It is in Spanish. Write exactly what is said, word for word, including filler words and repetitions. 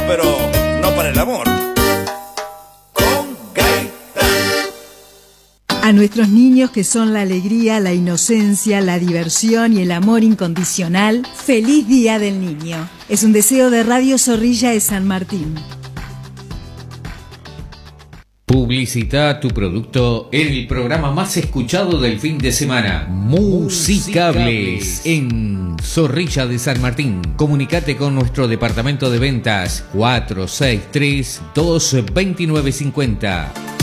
pero no para el amor. Con Gaitán. A nuestros niños, que son la alegría, la inocencia, la diversión y el amor incondicional, ¡feliz Día del Niño! Es un deseo de Radio Zorrilla de San Martín. Publicita tu producto en el programa más escuchado del fin de semana, Musicables, en Zorrilla de San Martín. Comunicate con nuestro departamento de ventas cuatro seis tres, dos dos nueve cinco cero.